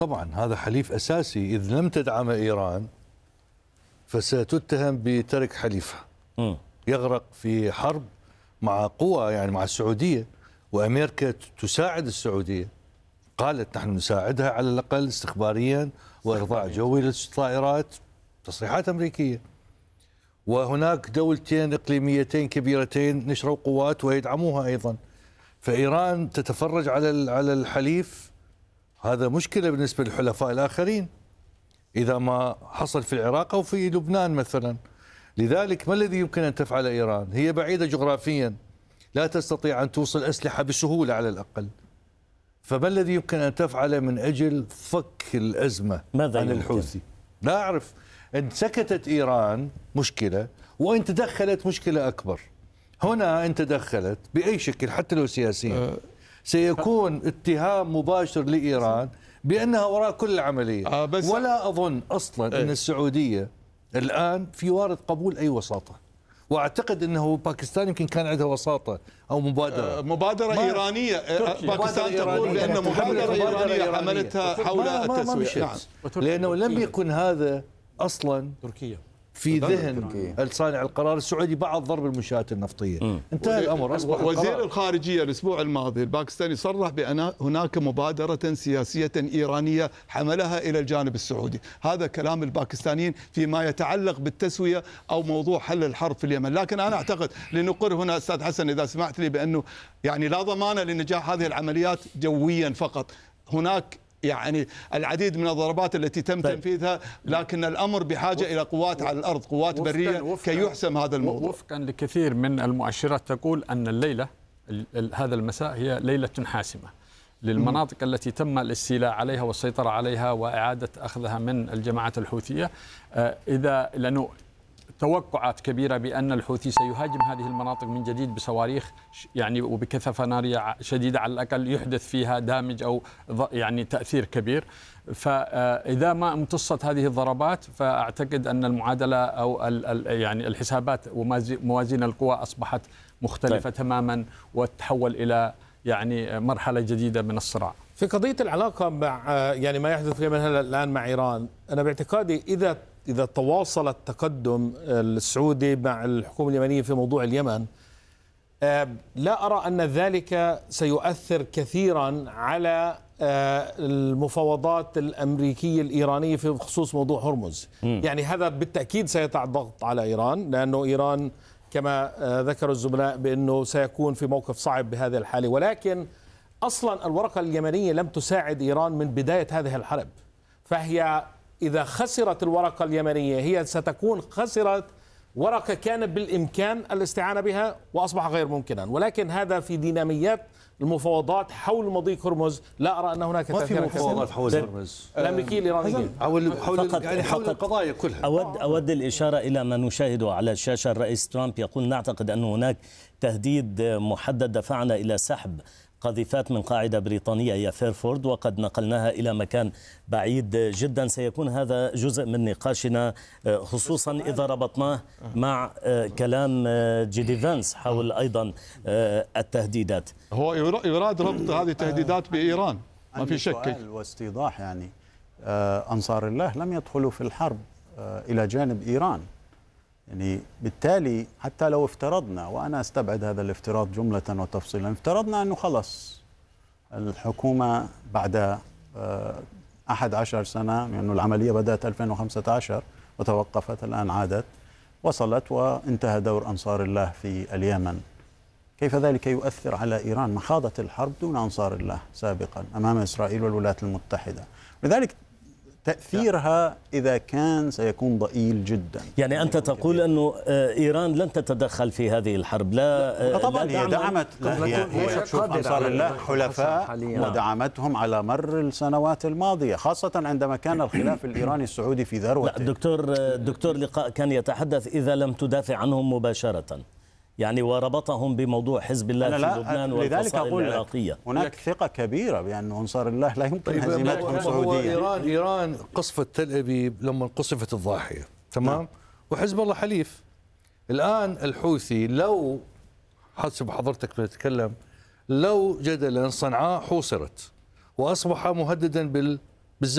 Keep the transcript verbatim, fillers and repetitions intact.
طبعا هذا حليف أساسي، إذ لم تدعم إيران فستتهم بترك حليفها، م. يغرق في حرب مع قوى، يعني مع السعودية، وأمريكا تساعد السعودية، قالت نحن نساعدها على الأقل استخباريا وإرضاء جوي للطائرات، تصريحات أمريكية. وهناك دولتين إقليميتين كبيرتين نشروا قوات ويدعموها أيضا، فإيران تتفرج على على الحليف. هذا مشكلة بالنسبة للحلفاء الآخرين إذا ما حصل في العراق أو في لبنان مثلا. لذلك ما الذي يمكن أن تفعل إيران؟ هي بعيدة جغرافيا، لا تستطيع أن توصل أسلحة بسهولة على الأقل، فما الذي يمكن أن تفعله من أجل فك الأزمة عن الحوثي؟ لا أعرف. إن سكتت إيران مشكلة، وإن تدخلت مشكلة أكبر. هنا إن تدخلت بأي شكل حتى لو سياسيا سيكون اتهام مباشر لإيران بأنها وراء كل العملية. ولا أظن أصلا أن السعودية الآن في وارد قبول أي وساطة، واعتقد انه باكستان يمكن كان عندها وساطه او مبادره مبادره ايرانيه. باكستان تقول بان مبادره ايرانيه حملتها حول التسويه، نعم. لانه لم يكن هذا اصلا تركيا في ذهن الصانع القرار السعودي بعد ضرب المنشآت النفطيه. انتهى الامر. اصبح وزير الخارجيه الاسبوع الماضي الباكستاني صرح بان هناك مبادره سياسيه ايرانيه حملها الى الجانب السعودي. هذا كلام الباكستانيين فيما يتعلق بالتسويه او موضوع حل الحرب في اليمن. لكن انا اعتقد لنقر هنا استاذ حسن اذا سمحت لي بانه يعني لا ضمان لنجاح هذه العمليات جويا فقط. هناك يعني العديد من الضربات التي تم طيب. تنفيذها، لكن الأمر بحاجة إلى قوات على الأرض، قوات برية كي يحسم هذا الموضوع. وفقا لكثير من المؤشرات تقول أن الليلة هذا المساء هي ليلة حاسمة للمناطق م. التي تم الاستيلاء عليها والسيطرة عليها وإعادة أخذها من الجماعات الحوثية. إذا لأنه توقعات كبيرة بأن الحوثي سيهاجم هذه المناطق من جديد بصواريخ يعني وبكثافة نارية شديدة، على الأقل يحدث فيها دامج أو يعني تأثير كبير. فإذا ما امتصت هذه الضربات فأعتقد أن المعادلة أو يعني الحسابات وموازين القوى أصبحت مختلفة طيب. تماما، وتحول إلى يعني مرحلة جديدة من الصراع. في قضية العلاقة مع يعني ما يحدث في اليمن الآن مع إيران، أنا باعتقادي إذا إذا تواصل التقدم السعودي مع الحكومة اليمنية في موضوع اليمن، لا أرى أن ذلك سيؤثر كثيرا على المفاوضات الأمريكية الإيرانية في خصوص موضوع هرمز. م. يعني هذا بالتأكيد سيضع ضغط على إيران، لأنه إيران كما ذكر الزملاء بأنه سيكون في موقف صعب بهذه الحالة. ولكن أصلا الورقة اليمنية لم تساعد إيران من بداية هذه الحرب، فهي إذا خسرت الورقة اليمنية هي ستكون خسرت ورقة كان بالإمكان الاستعانة بها وأصبح غير ممكنا. ولكن هذا في ديناميات المفاوضات حول مضيق هرمز لا أرى أن هناك تأثير. ما في مفاوضات حول هرمز الأمريكية الإيرانية حول حول يعني حول القضايا كلها. أود أود الإشارة إلى ما نشاهده على الشاشة. الرئيس ترامب يقول نعتقد أن هناك تهديد محدد دفعنا إلى سحب قاذفات من قاعدة بريطانية هي فيرفورد وقد نقلناها إلى مكان بعيد جدا. سيكون هذا جزء من نقاشنا خصوصا إذا ربطناه مع كلام جيدي فانس حول أيضا التهديدات. هو يراد ربط هذه التهديدات بإيران، ما في شك. واستيضاح يعني أنصار الله لم يدخلوا في الحرب إلى جانب إيران، يعني بالتالي حتى لو افترضنا، وأنا أستبعد هذا الافتراض جملة وتفصيلا، افترضنا أنه خلص الحكومة بعد أحد عشر سنة، لأنه يعني العملية بدأت ألفين وخمسة عشر وتوقفت الآن عادت، وصلت وانتهى دور أنصار الله في اليمن. كيف ذلك يؤثر على إيران؟ ما خاضت الحرب دون أنصار الله سابقا أمام إسرائيل والولايات المتحدة، لذلك تأثيرها إذا كان سيكون ضئيل جدا. يعني أنت تقول أنه إيران لن تتدخل في هذه الحرب؟ لا طبعا لا هي دعمت، هي, هي شوف أنصار الله حلفاء ودعمتهم على مر السنوات الماضية، خاصة عندما كان الخلاف الإيراني السعودي في ذروته. دكتور دكتور لقاء كان يتحدث إذا لم تدافع عنهم مباشرة، يعني وربطهم بموضوع حزب الله في لبنان والفصائل العراقية. هناك ثقة كبيرة بأن أنصار الله لا يمكن هزيمتهم سعوديا. إيران إيران قصفت تل أبيب لما قصفت الضاحية، تمام؟ نعم. وحزب الله حليف. الآن الحوثي لو حسب حضرتك بنتكلم، لو جدلا صنعاء حوصرت وأصبح مهددا بال